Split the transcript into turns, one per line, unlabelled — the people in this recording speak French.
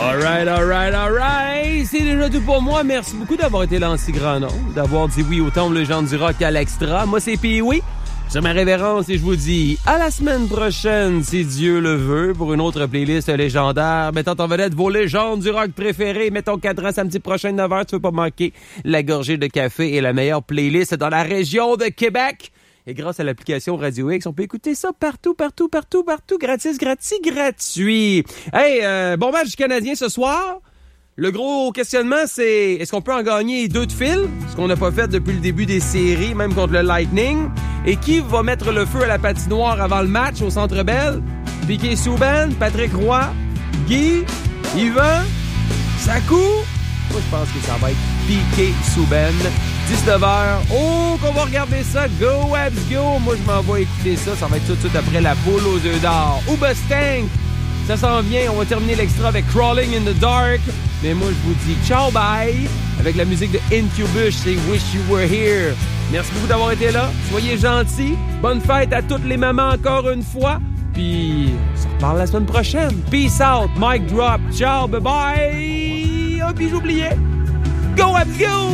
Alright. C'est déjà tout pour moi. Merci beaucoup d'avoir été là en si grand nombre, d'avoir dit oui autant aux légendes du rock à l'extra. Moi, c'est Pee-Wee. C'est ma révérence et je vous dis à la semaine prochaine, si Dieu le veut, pour une autre playlist légendaire mettant en vedette vos légendes du rock préférées. Mets ton cadran samedi prochain 9h, tu veux pas manquer la gorgée de café et la meilleure playlist dans la région de Québec. Et grâce à l'application Radio X, on peut écouter ça partout, gratis, gratuit. Hey, bon match du Canadien ce soir. Le gros questionnement, c'est est-ce qu'on peut en gagner 2 de fil? Ce qu'on n'a pas fait depuis le début des séries, même contre le Lightning. Et qui va mettre le feu à la patinoire avant le match au Centre Bell? Piqué Souben, Patrick Roy, Guy, Yvan, Sakou? Moi, je pense que ça va être Piqué Souben. 19h. Oh, qu'on va regarder ça. Go, Habs, go. Moi, je m'en vais écouter ça. Ça va être tout de suite après la poule aux œufs d'or. Stank. Ça s'en vient. On va terminer l'extra avec Crawling in the Dark. Mais moi, je vous dis ciao, bye. Avec la musique de Incubus, c'est Wish You Were Here. Merci beaucoup d'avoir été là. Soyez gentils. Bonne fête à toutes les mamans encore une fois. Puis, on se reparle la semaine prochaine. Peace out. Mic drop. Ciao, bye-bye. Ah, puis j'oubliais. Go, Habs, go!